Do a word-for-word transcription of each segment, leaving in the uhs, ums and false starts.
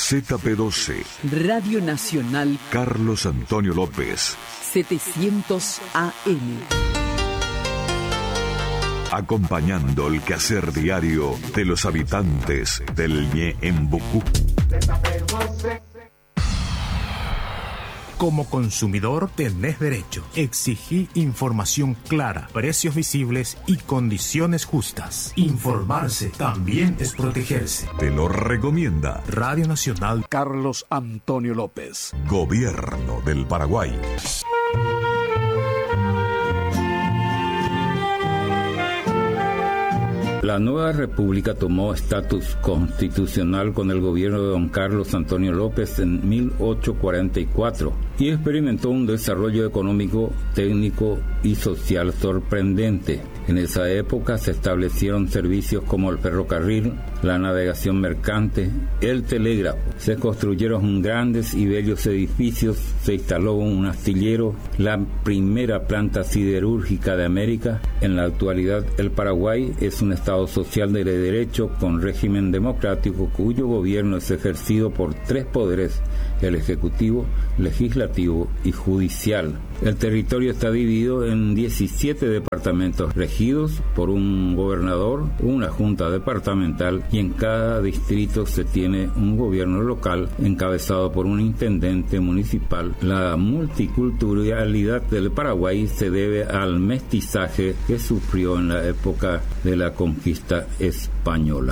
Z P doce. Radio Nacional Carlos Antonio López. setecientos A M. Acompañando el quehacer diario de los habitantes del Ñeembucú. Como consumidor tenés derecho. Exigí información clara, precios visibles y condiciones justas. Informarse también es protegerse. Te lo recomienda Radio Nacional Carlos Antonio López. Gobierno del Paraguay. La nueva república tomó estatus constitucional con el gobierno de don Carlos Antonio López en mil ochocientos cuarenta y cuatro y experimentó un desarrollo económico, técnico y social sorprendente. En esa época se establecieron servicios como el ferrocarril, la navegación mercante, el telégrafo. Se construyeron grandes y bellos edificios, se instaló un astillero, la primera planta siderúrgica de América. En la actualidad, el Paraguay es un estado social de derecho con régimen democrático cuyo gobierno es ejercido por tres poderes: el ejecutivo, legislativo y judicial. El territorio está dividido en diecisiete departamentos regidos por un gobernador, una junta departamental, y en cada distrito se tiene un gobierno local encabezado por un intendente municipal. La multiculturalidad del Paraguay se debe al mestizaje que sufrió en la época de la conquista española.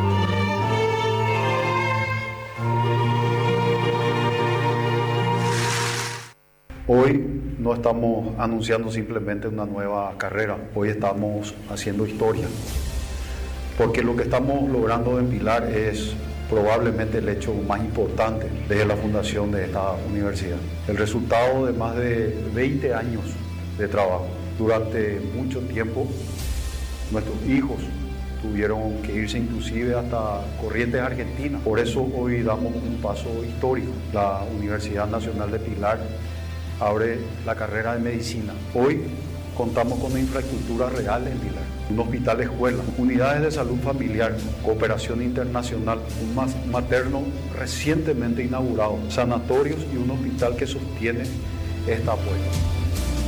Hoy no estamos anunciando simplemente una nueva carrera, hoy estamos haciendo historia, porque lo que estamos logrando en Pilar es probablemente el hecho más importante desde la fundación de esta universidad. El resultado de más de veinte años de trabajo. Durante mucho tiempo nuestros hijos tuvieron que irse inclusive hasta Corrientes, Argentina. Por eso hoy damos un paso histórico. La Universidad Nacional de Pilar abre la carrera de medicina. Hoy contamos con una infraestructura real en Pilar, un hospital escuela, unidades de salud familiar, cooperación internacional, un materno recientemente inaugurado, sanatorios y un hospital que sostiene esta apuesta.